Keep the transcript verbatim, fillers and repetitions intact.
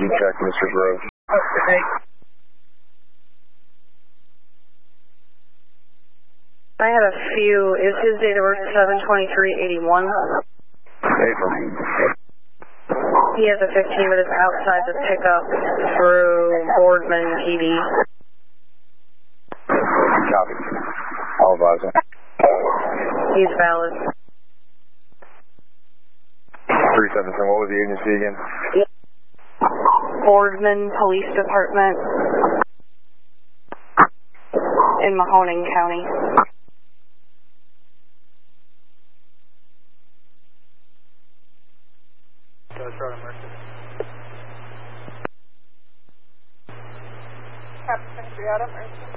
you check Mister Grove. Okay. I had a few. Is his date of birth seven twenty-three eighty-one? April. He has a fifteen minutes outside the pickup through Boardman P D. Copy. I'll advise him. He's valid. three seven seven, what was the agency again? Boardman Police Department in Mahoning County. Captain Adriana Mercy.